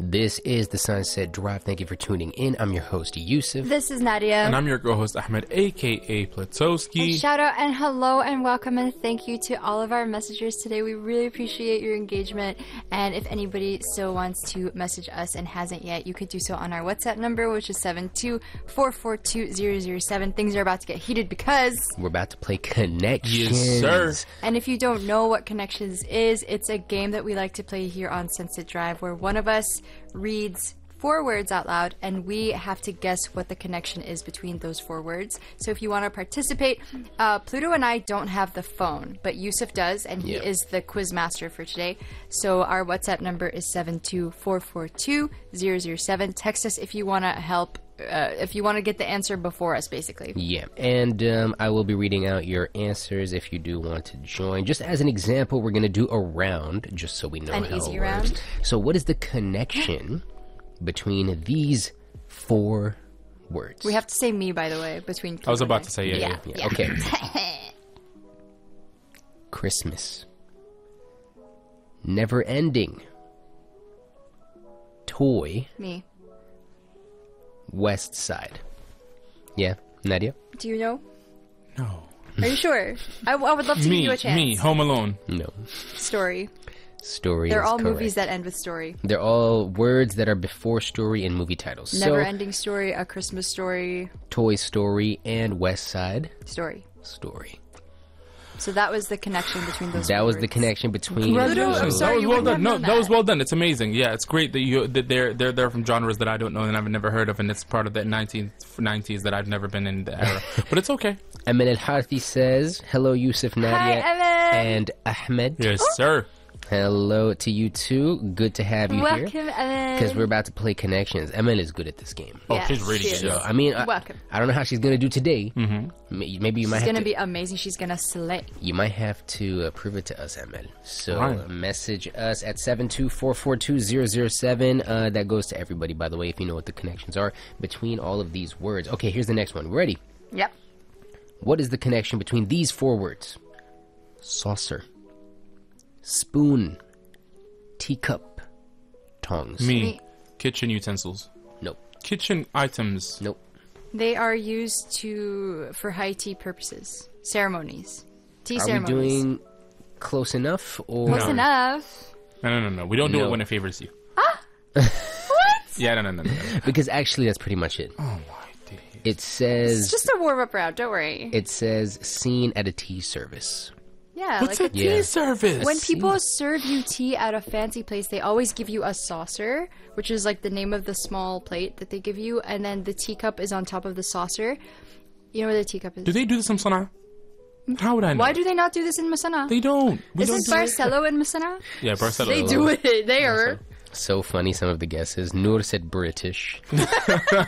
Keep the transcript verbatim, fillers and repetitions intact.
This is the Sunset Drive. Thank you for tuning in. I'm your host, Yusuf. This is Nadia. And I'm your co-host, Ahmed, a k a. Platowski. And shout out and hello and welcome and thank you to all of our messengers today. We really appreciate your engagement. And if anybody still wants to message us and hasn't yet, you could do so on our WhatsApp number, which is seven two four four two zero zero seven. Things are about to get heated because we're about to play Connections. Yes, sir. And if you don't know what Connections is, it's a game that we like to play here on Sunset Drive where one of us reads four words out loud and we have to guess what the connection is between those four words. So if you want to participate, uh, Pluto and I don't have the phone, but Yusuf does, and he yeah. is the quiz master for today. So our WhatsApp number is seven two four four two zero zero seven. Text us if you want to help. Uh, if you want to get the answer before us, basically. Yeah, and um, I will be reading out your answers if you do want to join. Just as an example, we're going to do a round, just so we know An how easy it works. round. So what is the connection between these four words? We have to say me, by the way, between Pluto I was and about to say, yeah, yeah. Yeah. Yeah, okay. Christmas. Never ending. Toy. Me. West Side. Yeah, Nadia? Do you know? No. Are you sure? I, I would love to Me, give you a chance. me, Home Alone. No. Story. Story They're is all correct. movies that end with story. They're all words that are before story in movie titles. Never so, Ending Story, A Christmas Story, Toy Story and West Side Story. Story. So that was the connection between those. That four was the words. connection between. Congratulations. I'm sorry, that was you well wouldn't done. No, have known that was that. well done. It's amazing. Yeah, it's great that you that they're they're they're from genres that I don't know and I've never heard of, and it's part of the nineteen nineties that I've never been in the era. But it's okay. Emin Al-Harthi says, hello, Yusuf, Nadia, Hi, Emin. and Ahmed. Yes, sir. Hello to you too. Good to have you Welcome, here. Emin. Because we're about to play Connections. Emin is good at this game. Oh, Yeah, she's really she good. is. So, I mean, I, Welcome. I don't know how she's going to do today. Mm-hmm. Maybe you might She's have gonna to. be amazing. She's gonna slay. You might have to uh, prove it to us, Emil. So Right. message us at seven two four four two zero zero seven. Uh, that goes to everybody, by the way, if you know what the connections are between all of these words. Okay, here's the next one. Ready? Yep. What is the connection between these four words? Saucer, spoon, teacup, tongs. Me. Me. Kitchen utensils. Nope. Kitchen items. Nope. They are used to for high tea purposes, ceremonies, tea Are we ceremonies. doing close enough or? Close No. enough. No, no, no, no. We don't do No. it when it favors you. What? Yeah, no, no, no, no. no. Because actually, that's pretty much it. Oh my days. It says. It's just a warm up round. Don't worry. It says seen at a tea service. Yeah. What's like a a tea Yeah. service? When people serve you tea at a fancy place, they always give you a saucer, which is like the name of the small plate that they give you, and then the teacup is on top of the saucer. You know where the teacup is? Do they do this in Sana'a? How would I know? Why do they not do this in Masana? They don't. We Isn't don't do it. Barcelo in Masana? Yeah, Barcelona. They do it there. So funny, some of the guesses. Noor said British.